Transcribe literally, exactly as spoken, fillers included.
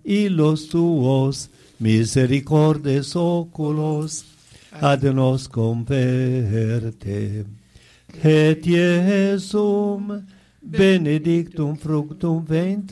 y los tuos misericordes oculos, ad nos converte. Et Iesum benedictum fructum ventris